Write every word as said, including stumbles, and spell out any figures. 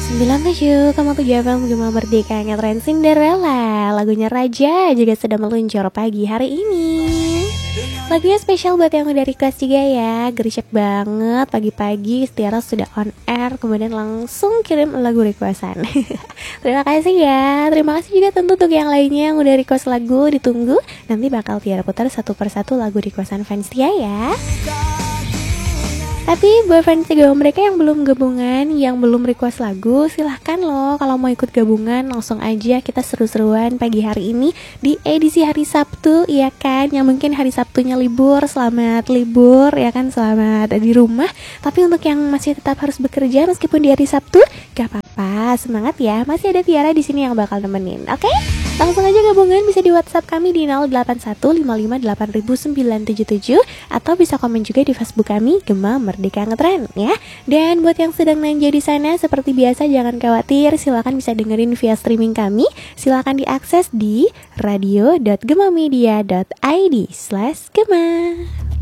sembilan puluh tujuh koma tujuh F M Gema Merdeka ngetren Cinderella. Lagunya Raja juga sedang meluncur pagi hari ini. Lagunya spesial buat yang udah request juga ya. Gercep banget pagi-pagi Tiara sudah on air, kemudian langsung kirim lagu requestan. Terima kasih ya. Terima kasih juga tentu untuk yang lainnya yang udah request lagu. Ditunggu, nanti bakal Tiara putar satu persatu lagu requestan fans Tia ya. Tapi buat fans Gema mereka yang belum gabungan, yang belum request lagu, silahkan loh kalau mau ikut gabungan langsung aja kita seru-seruan pagi hari ini di edisi hari Sabtu, ya kan? Yang mungkin hari Sabtunya libur, selamat libur, ya kan? Selamat di rumah. Tapi untuk yang masih tetap harus bekerja meskipun di hari Sabtu, gak apa-apa, semangat ya. Masih ada Tiara di sini yang bakal nemenin, oke? Okay? Langsung aja gabungan bisa di WhatsApp kami di nol delapan satu lima lima delapan sembilan tujuh tujuh atau bisa komen juga di Facebook kami Gema Merdeka Ngetren ya. Dan buat yang sedang nanya di sana seperti biasa jangan khawatir, silakan bisa dengerin via streaming kami. Silakan diakses di radio dot gemamedia dot id slash gema.